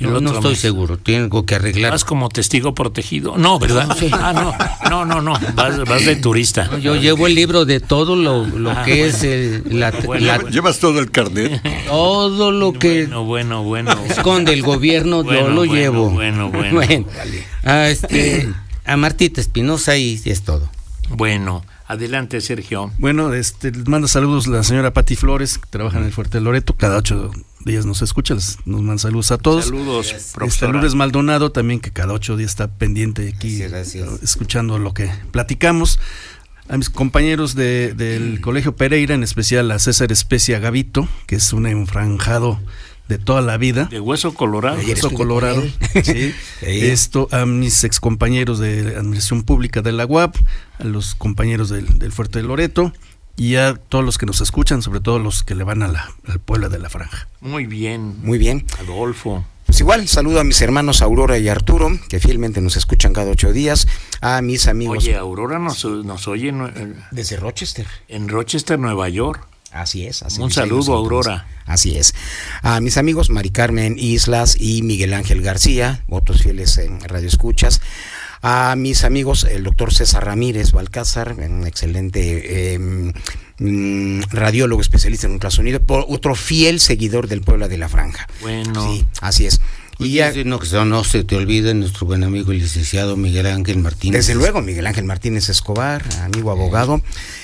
No estoy seguro, tengo que arreglar. Vas como testigo protegido. No, ¿verdad? Sí. No. Vas de turista. No, yo llevo el libro de todo lo que es ¿Llevas todo el carnet? todo lo que Bueno. esconde el gobierno, yo lo llevo. Bueno. A Martita Espinosa y es todo. Bueno, adelante, Sergio. Bueno, les manda saludos la señora Pati Flores, que trabaja en el Fuerte de Loreto, cada 8 días nos escucha, nos manda saludos a todos. Saludos, profesora. Lourdes Maldonado también, que cada 8 días está pendiente aquí, Gracias. escuchando lo que platicamos. A mis compañeros del Colegio Pereira, en especial a César Especia Gavito, que es un enfranjado de toda la vida. De hueso colorado. Hueso colorado. Sí. Esto a mis excompañeros de Administración Pública de la UAP, a los compañeros del Fuerte de Loreto y a todos los que nos escuchan, sobre todo los que le van al pueblo de la Franja. Muy bien. Muy bien. Adolfo. Pues igual, saludo a mis hermanos Aurora y Arturo, que fielmente nos escuchan cada 8 días. A mis amigos. Oye, Aurora nos oye desde Rochester. En Rochester, Nueva York. Así es. Un saludo, Aurora. Así es. A mis amigos Mari Carmen Islas y Miguel Ángel García, otros fieles Radio Escuchas. A mis amigos el doctor César Ramírez Balcázar, un excelente radiólogo especialista en ultrasonido, otro fiel seguidor del Puebla de la Franja. Bueno. Sí, así es. Y no se te olvide nuestro buen amigo el licenciado Miguel Ángel Martínez. Desde luego, Miguel Ángel Martínez Escobar, amigo abogado,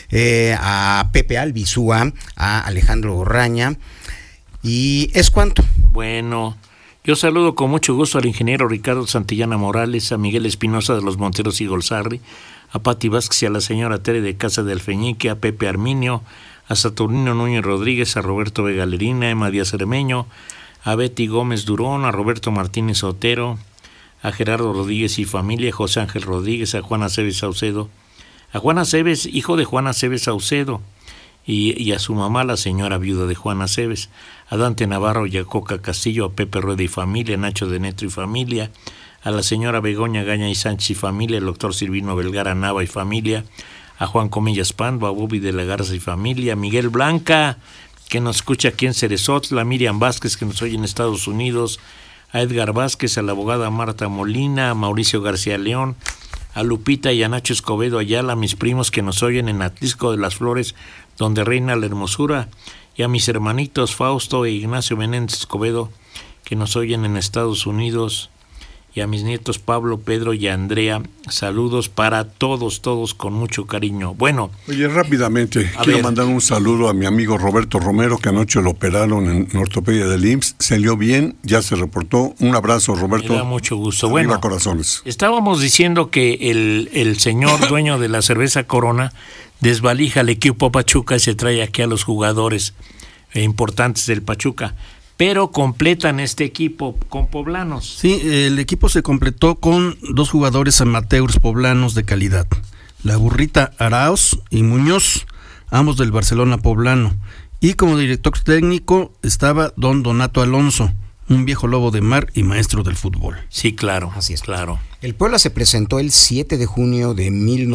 a Pepe Albizúa, a Alejandro Gorraña, y es cuanto. Bueno, yo saludo con mucho gusto al ingeniero Ricardo Santillana Morales, a Miguel Espinosa de los Monteros y Golzarri, a Pati Vázquez y a la señora Tere de Casa del Feñique, a Pepe Arminio, a Saturnino Núñez Rodríguez, a Roberto Vega Lerina, a Emma Díaz Cermeño, a Betty Gómez Durón, a Roberto Martínez Otero, a Gerardo Rodríguez y familia, a José Ángel Rodríguez, a Juana Aceves Saucedo, a Juana Aceves, hijo de Juana Aceves Saucedo, y a su mamá, la señora viuda de Juana Aceves, a Dante Navarro y a Coca Castillo, a Pepe Rueda y familia, a Nacho de Netro y familia, a la señora Begoña Gaña y Sánchez y familia, al doctor Silvino Vergara Nava y familia, a Juan Comillas Pando, a Bobby de la Garza y familia, a Miguel Blanca, que nos escucha aquí en Cerezotla, a Miriam Vázquez, que nos oye en Estados Unidos, a Edgar Vázquez, a la abogada Marta Molina, a Mauricio García León, a Lupita y a Nacho Escobedo Ayala, a mis primos que nos oyen en Atlisco de las Flores, donde reina la hermosura, y a mis hermanitos Fausto e Ignacio Menéndez Escobedo, que nos oyen en Estados Unidos, y a mis nietos Pablo, Pedro y Andrea. Saludos para todos con mucho cariño. Bueno. Oye, rápidamente, quiero mandar un saludo a mi amigo Roberto Romero, que anoche lo operaron en ortopedia del IMSS. Salió bien, ya se reportó. Un abrazo, Roberto. Me da mucho gusto. Arriba, bueno, corazones. Estábamos diciendo que el señor dueño de la cerveza Corona desvalija al equipo Pachuca y se trae aquí a los jugadores importantes del Pachuca. Pero completan este equipo con poblanos. Sí, el equipo se completó con 2 jugadores amateurs poblanos de calidad. La Burrita Arauz y Muñoz, ambos del Barcelona poblano. Y como director técnico estaba don Donato Alonso, un viejo lobo de mar y maestro del fútbol. Sí, claro. Así es. Claro. El Puebla se presentó el 7 de junio de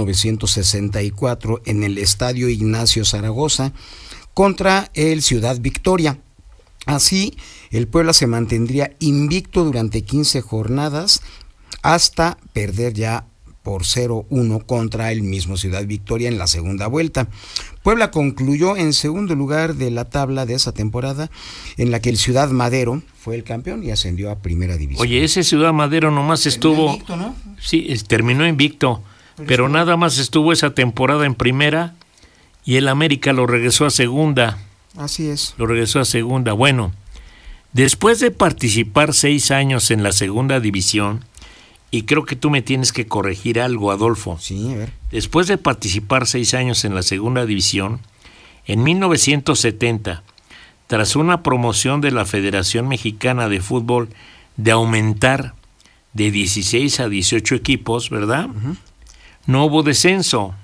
1964 en el Estadio Ignacio Zaragoza contra el Ciudad Victoria. Así, el Puebla se mantendría invicto durante 15 jornadas hasta perder ya por 0-1 contra el mismo Ciudad Victoria en la segunda vuelta. Puebla concluyó en segundo lugar de la tabla de esa temporada, en la que el Ciudad Madero fue el campeón y ascendió a primera división. Oye, ese Ciudad Madero nomás estuvo invicto, ¿no? Sí, terminó invicto, pero nada más estuvo esa temporada en primera y el América lo regresó a segunda. Así es. Lo regresó a segunda. Bueno, después de participar 6 años en la segunda división, y creo que tú me tienes que corregir algo, Adolfo. Sí, a ver. Después de participar 6 años en la segunda división, en 1970, tras una promoción de la Federación Mexicana de Fútbol de aumentar de 16 a 18 equipos, ¿verdad? Uh-huh. No hubo descenso.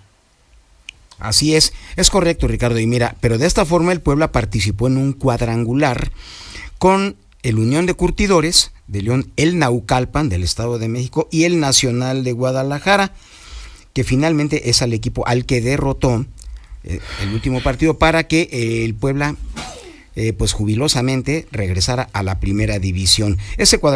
Así es correcto, Ricardo, y mira, pero de esta forma el Puebla participó en un cuadrangular con el Unión de Curtidores de León, el Naucalpan del Estado de México y el Nacional de Guadalajara, que finalmente es al equipo al que derrotó el último partido para que el Puebla pues jubilosamente regresara a la primera división. Ese